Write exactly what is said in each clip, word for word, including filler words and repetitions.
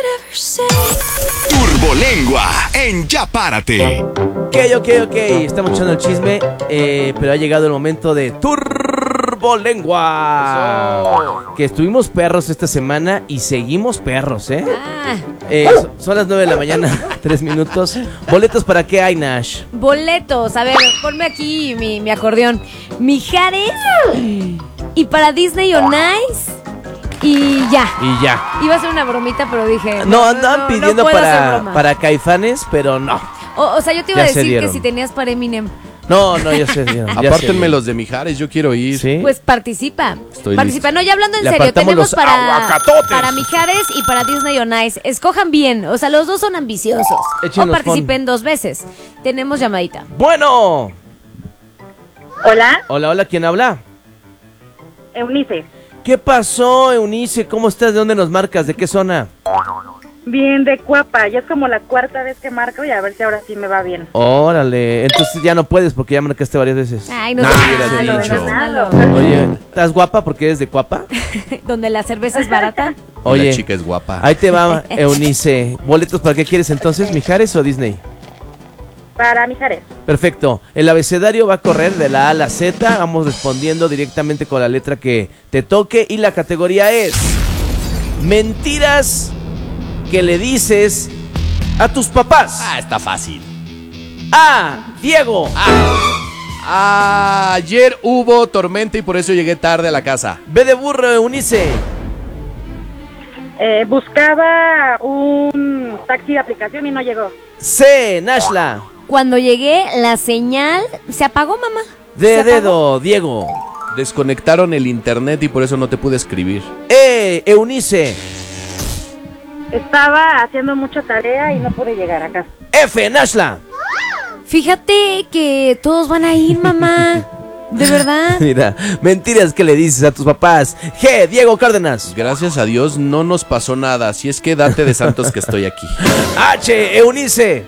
Turbolengua en Ya Párate. Ok, ok, ok, estamos echando el chisme, eh, pero ha llegado el momento de Turbolengua. Eso. Que estuvimos perros esta semana y seguimos perros, ¿eh? Ah. eh son, son las nueve de la mañana, tres minutos. ¿Boletos para qué hay, Nash? Boletos, a ver, ponme aquí mi, mi acordeón. Mijares y para Disney on Ice. Y ya. Y ya. Iba a ser una bromita, pero dije... No, no andaban no, pidiendo no puedo hacer para, broma. para Caifanes, pero no. O, o sea, yo te iba Ya a se decir dieron. que si tenías para Eminem. No, no, ya se dieron. ya Apártenme se los de Mijares, yo quiero ir. ¿Sí? Pues participa. Estoy participa. listo. No, ya hablando en Le serio, apartamos tenemos los para, aguacatotes. para Mijares y para Disney on Ice. Escojan bien. O sea, los dos son ambiciosos. Échenos o participen con- dos veces. Tenemos llamadita. Bueno. Hola, Hola, hola, ¿quién habla? Eunice. ¿Qué pasó, Eunice? ¿Cómo estás? ¿De dónde nos marcas? ¿De qué zona? Bien de Cuapa, ya es como la cuarta vez que marco y a ver si ahora sí me va bien. Órale, entonces ya no puedes porque ya marcaste varias veces. Ay, no Nah, seas hubieras malo, dicho. no seas malo. Oye, ¿estás guapa porque eres de Cuapa? Donde la cerveza es barata. Oye, La chica es guapa. ahí te va, Eunice. ¿Boletos para qué quieres entonces, Mijares o Disney? Para Mijares. Perfecto. El abecedario va a correr de la A a la Z. Vamos respondiendo directamente con la letra que te toque. Y la categoría es mentiras que le dices a tus papás. Ah, está fácil. A. Diego. Ah, ayer hubo tormenta y por eso llegué tarde a la casa. B de burro, Eunice. Eh, buscaba un taxi de aplicación y no llegó. C. Nashla. Cuando llegué, la señal se apagó, mamá. D. ¿Se apagó? Dedo, Diego. Desconectaron el internet y por eso no te pude escribir. E. Eunice. Estaba haciendo mucha tarea y no pude llegar acá. F. Nashla. Fíjate que todos van a ir, mamá. De verdad. Mira, mentiras que le dices a tus papás. G. Diego Cárdenas. Gracias a Dios no nos pasó nada, así es que date de santos que estoy aquí. H. Eunice.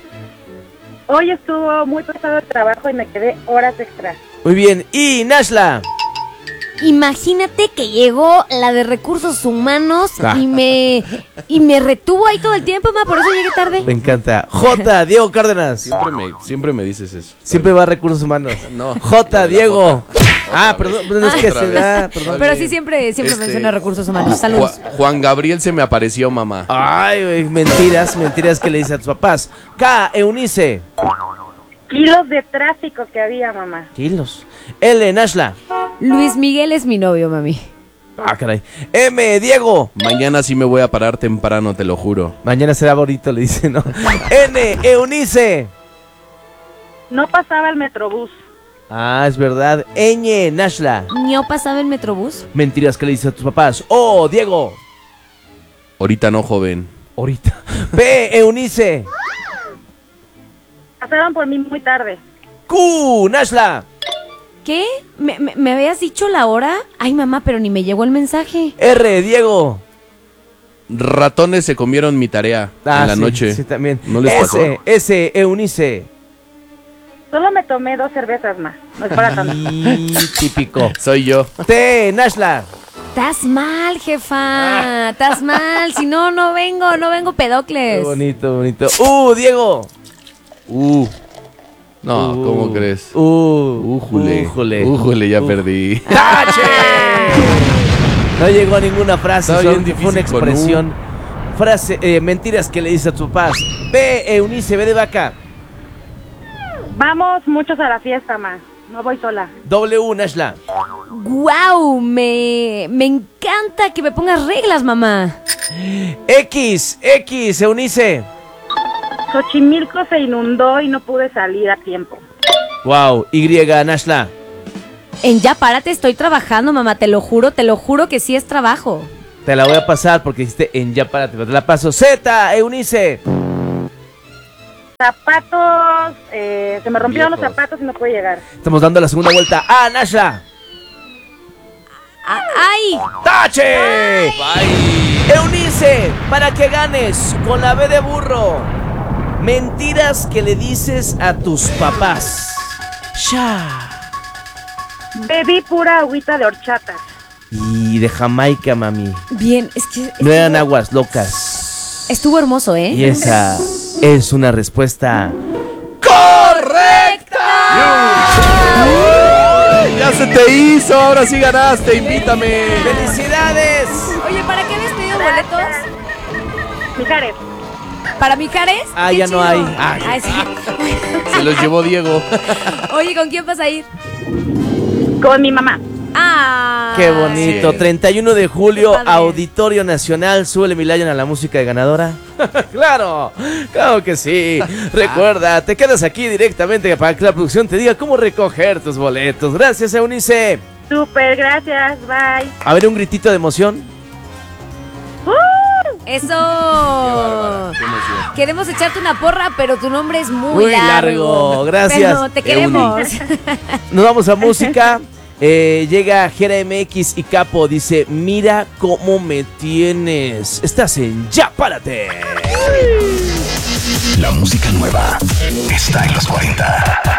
Hoy estuvo muy pesado el trabajo y me quedé horas extra. Muy bien. Y Nashla. Imagínate que llegó la de recursos humanos Ah. y me y me retuvo ahí todo el tiempo, mamá, por eso llegué tarde. Me encanta. J. Diego Cárdenas. Siempre me, siempre me dices eso. Siempre va a recursos humanos. No. J. Diego. Ah, Otra perdón, vez. perdón, es que Otra se vez. da, perdón. Pero sí siempre siempre Este, menciona recursos humanos. Saludos. Ju- Juan Gabriel se me apareció, mamá. Ay, güey, mentiras, mentiras que le dices a tus papás. K. Eunice. Kilos de tráfico que había, mamá. Kilos. L. Nashla. Luis Miguel es mi novio, mami. Ah, caray. M. Diego. Mañana sí me voy a parar temprano, te lo juro. Mañana será bonito, le dice, ¿no? N. Eunice. No pasaba el metrobús. Ah, es verdad. Ñ. Nashla. ¿No pasaba el metrobús? Mentiras que le dices a tus papás. O. Diego. Ahorita no, joven. Ahorita. P. Eunice. Pasaron por mí muy tarde. Q. Nashla. ¿Qué? ¿Me, me, me habías dicho la hora? Ay, mamá, pero ni me llegó el mensaje. R. Diego. Ratones se comieron mi tarea Ah, en la sí, noche. Sí, también. ¿No les pasó? S. S. Eunice. Solo me tomé dos cervezas más. No es para tanto. Y típico. Soy yo. T. Nashla. Estás mal, jefa. Estás mal. Si no, no vengo, no vengo Qué pedocles. bonito, bonito. U. Diego. Uh. No, Uh, ¿cómo crees? Uh. Újule. Újule. Újule, ya Uh. perdí. ¡Tache! No llegó a ninguna frase, Está solo bien fue una difícil con expresión. Frase, eh, mentiras que le dices a tus papás. B. Eunice, B de vaca. Vamos muchos a la fiesta, ma. No voy sola. W. Nashla. ¡Guau! Me, me encanta que me pongas reglas, mamá. X. X. Eunice. Xochimilco se inundó y no pude salir a tiempo. Wow. Y. Nashla. En Ya Párate estoy trabajando, mamá. Te lo juro, te lo juro que sí es trabajo. Te la voy a pasar porque hiciste en ya párate, pero te la paso. Z. Eunice. Zapatos, eh, se me rompieron los Viejos. zapatos y no pude llegar. Estamos dando la segunda vuelta. A. Nashla. Ah, ¡Ay! ¡Tache! Eunice, para que ganes con la B de burro. Mentiras que le dices a tus papás. Ya. Bebí pura agüita de horchata. Y de Jamaica, mami. Bien, es que... es No que eran yo- aguas locas. Estuvo hermoso, ¿eh? Y esa es una respuesta ¡Correcta! Ya se te hizo, ahora sí ganaste, invítame. ¡Felicidades! Oye, ¿para qué habías pedido boletos? Mijares. ¿Para Mijares? Ah, Qué ya no chido. hay. Ah, Ay, sí. Se los llevó Diego. Oye, ¿con quién vas a ir? Con mi mamá. Ah. ¡Qué bonito! Sí. treinta y uno de julio, Qué padre. Auditorio Nacional. Súbele mi Lion a la música de ganadora. ¡Claro! ¡Claro que sí! Recuerda, te quedas aquí directamente para que la producción te diga cómo recoger tus boletos. Gracias, Eunice. Súper, gracias. Bye. A ver, un gritito de emoción. Eso. Qué emoción. Queremos echarte una porra, pero tu nombre es muy, Muy largo. Gracias, Pero te queremos. Nos vamos a música. Eh, llega Jera M X y Capo. Dice, mira cómo me tienes. Estás en Ya Párate. La música nueva está en los cuarenta.